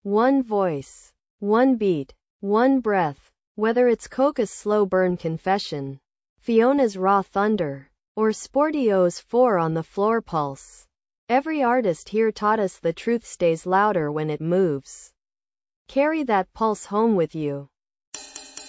One voice, one beat, one breath. Whether it's Coca's slow burn confession, Fiona's raw thunder, or Sportio's 4 on the floor pulse, every artist here taught us the truth stays louder when it moves. Carry that pulse home with you.